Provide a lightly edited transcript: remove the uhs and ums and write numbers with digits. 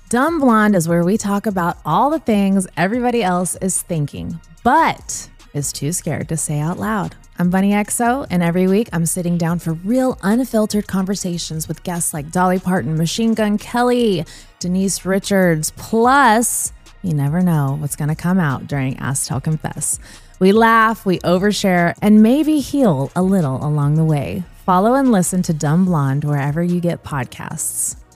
Dumb Blonde is where we talk about all the things everybody else is thinking, but is too scared to say out loud. I'm Bunny XO, and every week I'm sitting down for real unfiltered conversations with guests like Dolly Parton, Machine Gun Kelly, Denise Richards, plus you never know what's going to come out during Ask Tell Confess. We laugh, we overshare, and maybe heal a little along the way. Follow and listen to Dumb Blonde wherever you get podcasts.